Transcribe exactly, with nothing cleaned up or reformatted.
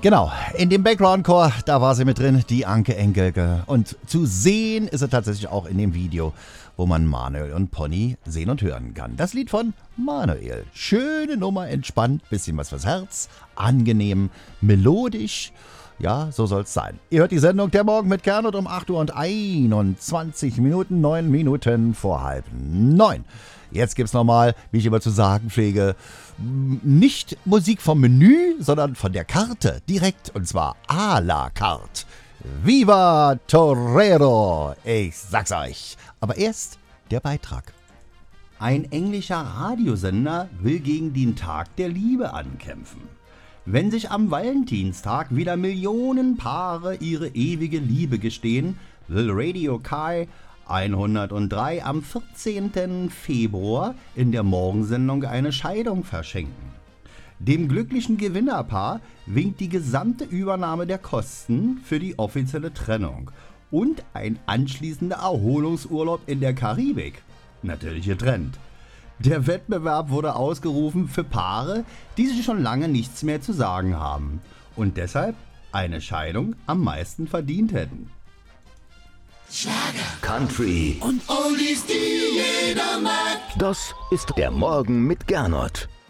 Genau, in dem Background-Chor, da war sie mit drin, die Anke Engelke. Und zu sehen ist sie tatsächlich auch in dem Video, wo man Manuel und Pony sehen und hören kann. Das Lied von Manuel. Schöne Nummer, entspannt, bisschen was fürs Herz, angenehm, melodisch. Ja, so soll's sein. Ihr hört die Sendung Der Morgen mit Gernot um acht Uhr und einundzwanzig Minuten, neun Minuten vor halb neun. Jetzt gibt's nochmal, wie ich immer zu sagen pflege, nicht Musik vom Menü, sondern von der Karte direkt, und zwar à la carte. Viva Torero! Ich sag's euch. Aber erst der Beitrag. Ein englischer Radiosender will gegen den Tag der Liebe ankämpfen. Wenn sich am Valentinstag wieder Millionen Paare ihre ewige Liebe gestehen, will Radio Kai hundertdrei am vierzehnten Februar in der Morgensendung eine Scheidung verschenken. Dem glücklichen Gewinnerpaar winkt die gesamte Übernahme der Kosten für die offizielle Trennung und ein anschließender Erholungsurlaub in der Karibik. Natürlich getrennt. Der Wettbewerb wurde ausgerufen für Paare, die sich schon lange nichts mehr zu sagen haben und deshalb eine Scheidung am meisten verdient hätten. Schlager, Country und Oldies, die jeder mag. Das ist der Morgen mit Gernot.